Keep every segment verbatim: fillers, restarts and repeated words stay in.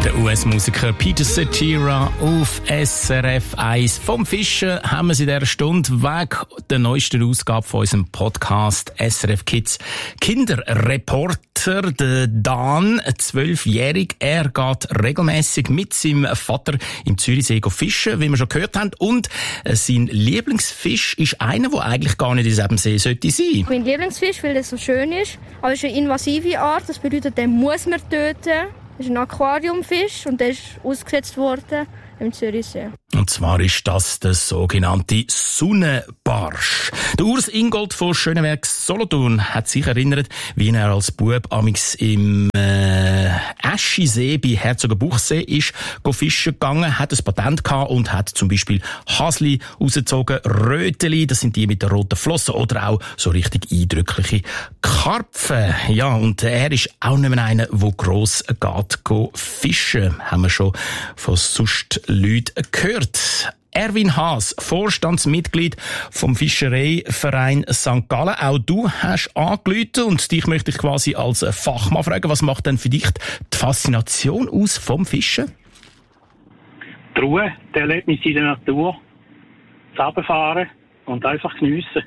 Der U S-Musiker Peter Cetera auf S R F eins. Vom Fischen haben wir es in dieser Stunde wegen der neuesten Ausgabe von unserem Podcast S R F Kids Kinderreporter. Der Dan, zwölfjährig, er geht regelmässig mit seinem Vater im Zürichsee fischen, wie wir schon gehört haben. Und sein Lieblingsfisch ist einer, der eigentlich gar nicht in diesem See sollte sein. Mein Lieblingsfisch, weil er so schön ist, aber es ist eine invasive Art. Das bedeutet, den muss man töten. Das ist ein Aquariumfisch und der ist ausgesetzt worden im Zürichsee. Und zwar ist das der sogenannte Sonnenbarsch. Der Urs Ingold von Schöneberg Solothurn hat sich erinnert, wie er als Bub amix im äh, Aschisee bei Herzogenbuchsee ist go fischen gegangen, hat ein Patent gehabt und hat zum Beispiel Hasli rausgezogen, Röteli, das sind die mit den roten Flossen, oder auch so richtig eindrückliche Karpfen. Ja, und er ist auch nicht mehr einer, der gross geht go fischen. Haben wir schon von sonst Leuten gehört. Erwin Haas, Vorstandsmitglied vom Fischereiverein Sankt Gallen. Auch du hast angerufen und dich möchte ich quasi als Fachmann fragen, was macht denn für dich die Faszination aus vom Fischen? Die Ruhe, der Erlebnis in der Natur, das Runterfahren und einfach geniessen.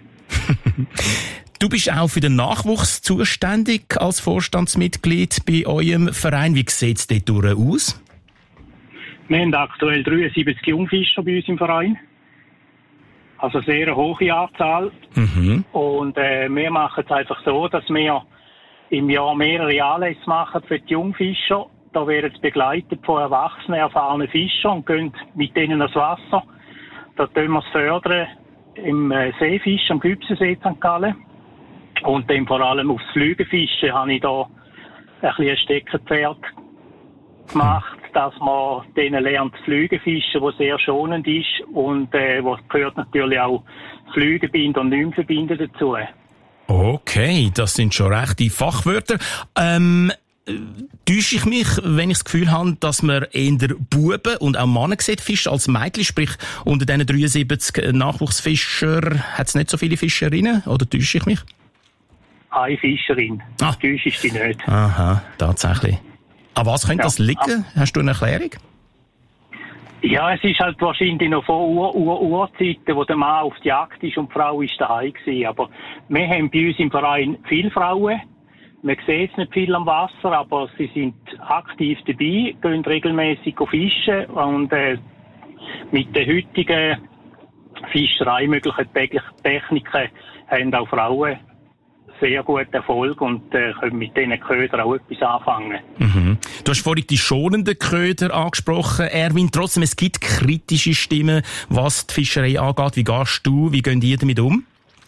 Du bist auch für den Nachwuchs zuständig als Vorstandsmitglied bei eurem Verein. Wie sieht es dort aus? Wir haben aktuell dreiundsiebzig Jungfischer bei uns im Verein. Also sehr eine hohe Anzahl. Mhm. Und äh, wir machen es einfach so, dass wir im Jahr mehrere Anlässe machen für die Jungfischer. Da werden sie begleitet von erwachsenen, erfahrenen Fischern und gehen mit denen ans Wasser. Da tun wir es fördern im äh, Seefisch am Gübsensee Sankt Gallen. Und dann vor allem aufs Flügelfischen habe ich da ein bisschen ein Steckenpferd gemacht, dass man denen lernt Flüge fischen, was sehr schonend ist und äh, was gehört natürlich auch Flügebinden und Nymphenbinden dazu. Okay, das sind schon rechte Fachwörter. Ähm, täusche ich mich, wenn ich das Gefühl habe, dass man eher Buben und auch Männer sieht, Fische als Mädchen, sprich unter diesen dreiundsiebzig Nachwuchsfischer hat es nicht so viele Fischerinnen, oder täusche ich mich? Eine Fischerin, ah. Täusche ich dich nicht. Aha, tatsächlich. An was könnte ja. das liegen? Hast du eine Erklärung? Ja, es ist halt wahrscheinlich noch von Ur-Ur-Urzeiten, wo der Mann auf die Jagd ist und die Frau ist daheim gewesen. Aber wir haben bei uns im Verein viele Frauen. Man sieht es nicht viel am Wasser, aber sie sind aktiv dabei, gehen regelmäßig fischen und äh, mit den heutigen Fischereimöglichen Techniken haben auch Frauen sehr guten Erfolg und äh, können mit diesen Ködern auch etwas anfangen. Mhm. Du hast vorhin die schonenden Köder angesprochen, Erwin. Trotzdem, es gibt kritische Stimmen, was die Fischerei angeht. Wie gehst du, wie gehen ihr damit um?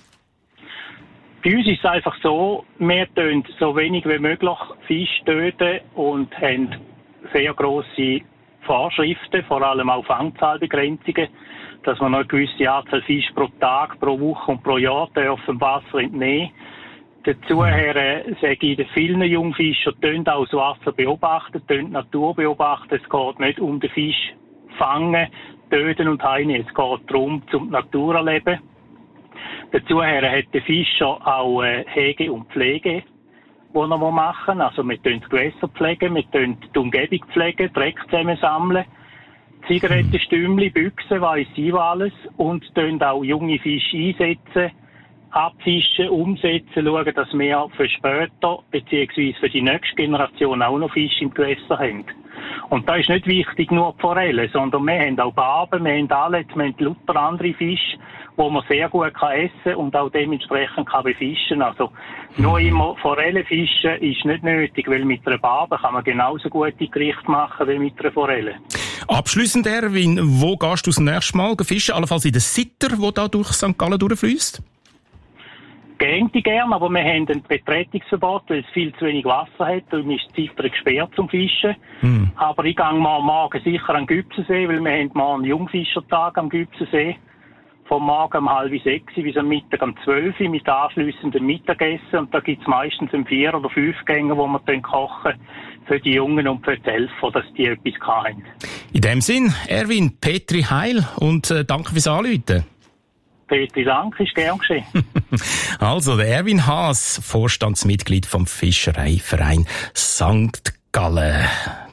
Bei uns ist es einfach so, wir töten so wenig wie möglich Fisch töten und haben sehr grosse Vorschriften, vor allem auch Fangzahlbegrenzungen, dass man noch eine gewisse Anzahl Fisch pro Tag, pro Woche und pro Jahr dürfen Wasser entnehmen. Dazu her sage ich, dass viele Jungfischer auch das Wasser beobachten, die Natur beobachten. Es geht nicht um den Fisch fangen, töten und heimnehmen. Es geht darum, zum die Natur erleben. Dazu her hat der Fischer auch äh, Hege und Pflege, die er machen muss. Also wir pflegen das Gewässer, pflegen, wir pflegen die Umgebung, pflegen, Dreck zusammensammeln, Zigarettenstümmli, Büchsen, weiss ich alles. Und auch junge Fische einsetzen, abfischen, umsetzen, schauen, dass wir für später beziehungsweise für die nächste Generation auch noch Fische im Gewässer haben. Und da ist nicht wichtig nur die Forellen, sondern wir haben auch Barben, wir haben alle, wir haben lauter andere Fische, die man sehr gut kann essen und auch dementsprechend kann befischen. Also nur immer Forellen fischen ist nicht nötig, weil mit einer Barbe kann man genauso gute Gerichte machen wie mit einer Forelle. Abschliessend, Erwin, wo gehst du das nächste Mal fischen? Allenfalls in den Sitter, der da durch Sankt Gallen durchfließt? Gängte gern, aber wir haben ein Betretungsverbot, weil es viel zu wenig Wasser hat. Darum ist die Ziffer gesperrt zum Fischen. Hm. Aber ich gehe mal morgen sicher an den Gübsensee, weil wir haben morgen einen Jungfischertag am Gübsensee. Vom Morgen um halb sechs bis am Mittag um zwölf mit anschliessendem Mittagessen. Und da gibt es meistens um vier oder fünf Gänge, wo wir dann kochen für die Jungen und für die Helfer, dass die etwas haben. In dem Sinn, Erwin, Petri Heil und äh, danke fürs Anrufen. Petri, danke, ist gern geschehen. Also, der Erwin Haas, Vorstandsmitglied vom Fischereiverein Sankt Gallen.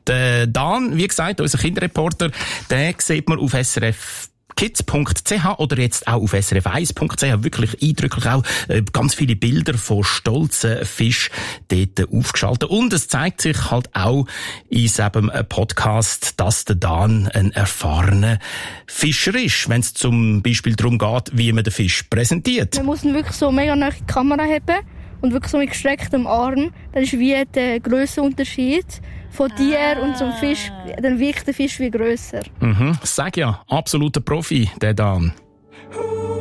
Der Dan, wie gesagt, unser Kinderreporter, den sieht man auf S R F kids punkt c h oder jetzt auch auf S R F eins punkt c h. Wirklich eindrücklich auch äh, ganz viele Bilder von stolzen Fischen dort aufgeschaltet. Und es zeigt sich halt auch in diesem Podcast, dass der Dan ein erfahrener Fischer ist, wenn es zum Beispiel darum geht, wie man den Fisch präsentiert. Man muss ihn wirklich so mega nahe die Kamera haben und wirklich so mit gestrecktem Arm. Das ist wie der Grössenunterschied von dir ah. und zum Fisch. Dann wirkt der Fisch wie grösser. Mhm, sag ja, absoluter Profi, der Dan.